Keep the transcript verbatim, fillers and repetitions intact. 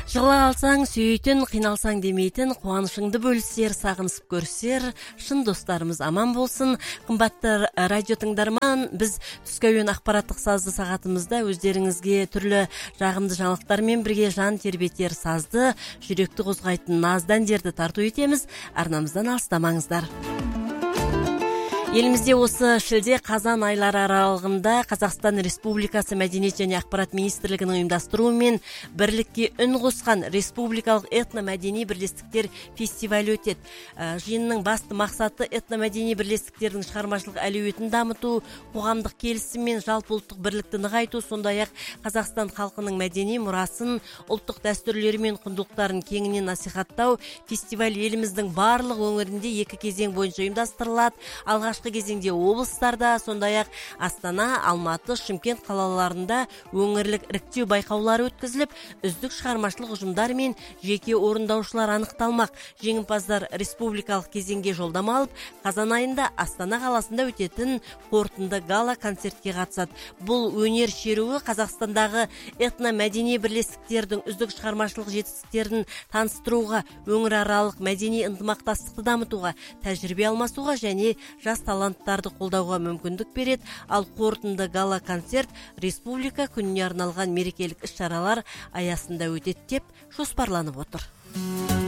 Жыла алсаң сүйейтін, қиналсаң демейтін, қуанышыңды бөлісер, сағынысып көрсер, шын достарымыз аман болсын. Қымбатты радио тыңдарман, біз түскі әуен ақпараттық сазды сағатымызда өздеріңізге түрлі жағымды жаңалықтармен бірге жан тербетер сазды, жүректі қозғайтын назды әндерді тарту етеміз. Арнамыздан алыстамаңыздар. Елімізде осы шілде қазан айлары аралығында Қазақстан Республикасы Мәдениет және ақпарат министрлігінің ұйымдастыруымен бірлікке үн қосқан республикалық этномәдени бірлестіктер фестивалі өтеді. Жиынның басты мақсаты этномәдени бірлестіктердің шығармашылық әлеуетін дамыту, қоғамдық келісім мен жалпы ұлттық бірлікті нығайту, сондай-ақ Қазақстан халқының мәдени мұрасын, ұлттық дәстүрлері мен құндылықтарын кеңінен насихаттау. Фестиваль еліміздің барлық өңірінде екі кезең бойынша ұйымдастырылады. Алғаш кезеңде облыстарда, сондай-ақ Астана, Алматы, Шымкент қалаларында өңірлік іріктеу байқаулары өткізіліп, үздік шығармашылық ұжымдар мен жеке орындаушылар анықталмақ. Жеңімпаздар республикалық кезеңге жолдама алып, қазан айында Астана қаласында өтетін қорытынды гала концертке қатысады. Бұл өнер шеруі Қазақстандағы этномәдени бірлестіктердің үздік шығармашылық жетістіктерін таныстыруға, өңіраралық мәдени ынтымақтастықты дамытуға, тәжірибе алмасуға және жас таланттарды қолдауға мүмкіндік береді. Ал қорытынды гала концерт республика күніне арналған мерекелік іс-шаралар аясында өтеді деп жоспарланып отыр.